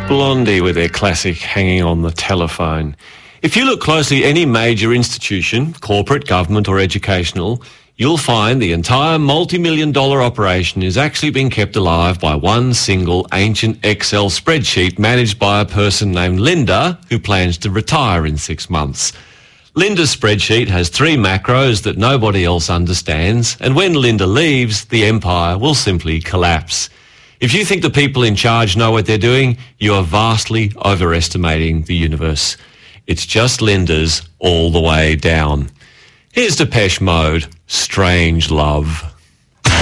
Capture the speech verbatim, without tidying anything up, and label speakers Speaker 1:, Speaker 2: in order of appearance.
Speaker 1: Blondie with their classic Hanging on the Telephone. If you look closely at any major institution, corporate, government or educational, you'll find the entire multi-million dollar operation is actually being kept alive by one single ancient Excel spreadsheet managed by a person named Linda who plans to retire in six months. Linda's spreadsheet has three macros that nobody else understands, and when Linda leaves, the empire will simply collapse. If you think the people in charge know what they're doing, you are vastly overestimating the universe. It's just Linda's all the way down. Here's Depeche Mode, Strange Love.